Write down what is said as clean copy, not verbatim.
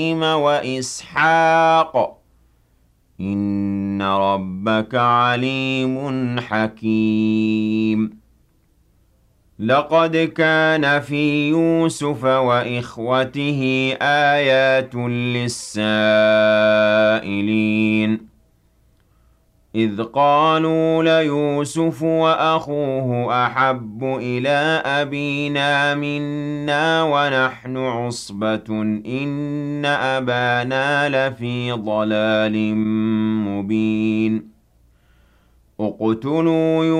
وإسحاق إن ربك عليم حكيم لقد كان في يوسف وإخوته آيات للسائلين إذ قالوا ليوسف وأخوه أحب إلى أبينا منا ونحن عصبة إن أبانا لفي ضلال مبين اقتلوا